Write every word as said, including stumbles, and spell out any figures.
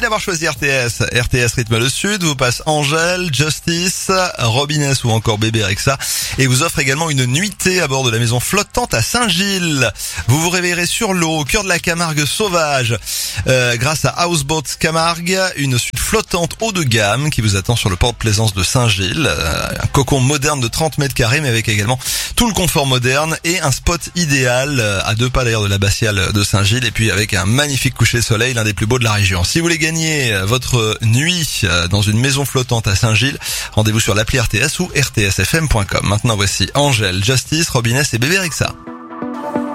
D'avoir choisi R T S. R T S Rythme le Sud vous passe Angèle, Justice, Robinez ou encore Bébé Rexa et vous offre également une nuitée à bord de la maison flottante à Saint-Gilles. Vous vous réveillerez sur l'eau au cœur de la Camargue sauvage euh, grâce à Houseboat Camargue, une suite flottante haut de gamme qui vous attend sur le port de plaisance de Saint-Gilles. Euh, un cocon moderne de trente mètres carrés mais avec également tout le confort moderne et un spot idéal euh, à deux pas d'ailleurs de l'abbatiale de Saint-Gilles et puis avec un magnifique coucher de soleil, l'un des plus beaux de la région. Si vous voulez gagner votre nuit dans une maison flottante à Saint-Gilles, rendez-vous sur l'appli R T S ou r t s f m point com. Maintenant voici Angèle, Justice, Robinez et Bébé Rexa.